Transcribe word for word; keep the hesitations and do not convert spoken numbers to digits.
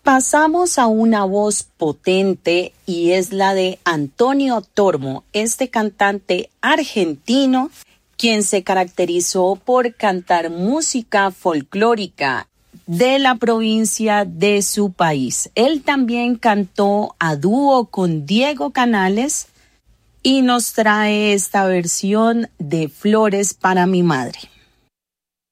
Pasamos a una voz potente y es la de Antonio Tormo, este cantante argentino, quien se caracterizó por cantar música folclórica de la provincia de su país. Él también cantó a dúo con Diego Canales y nos trae esta versión de Flores para mi madre.